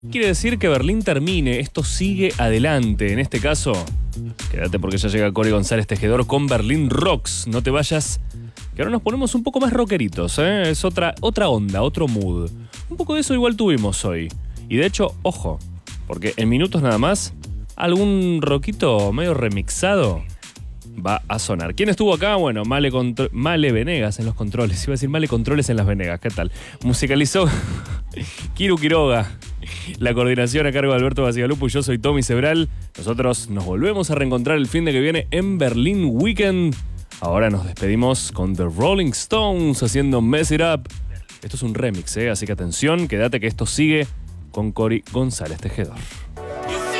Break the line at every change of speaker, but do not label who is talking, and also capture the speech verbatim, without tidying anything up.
Quiere decir que Berlín termine, esto sigue adelante. En este caso, quédate porque ya llega Cory González Tejedor con Berlín Rocks. No te vayas, que ahora nos ponemos un poco más rockeritos, ¿eh? Es otra, otra onda, otro mood. Un poco de eso igual tuvimos hoy. Y de hecho, ojo, porque en minutos nada más, algún rockito medio remixado va a sonar. ¿Quién estuvo acá? Bueno, Male, Contro- Male Venegas en los controles. Iba a decir Male Controles en las Venegas. ¿Qué tal? Musicalizó Kiru Quiroga. La coordinación a cargo de Alberto Bacigalupo y yo soy Tommy Sebral. Nosotros nos volvemos a reencontrar el fin de que viene en Berlín Weekend. Ahora nos despedimos con The Rolling Stones haciendo Mess It Up. Esto es un remix, ¿eh? Así que atención, quédate que esto sigue con Cory González Tejedor.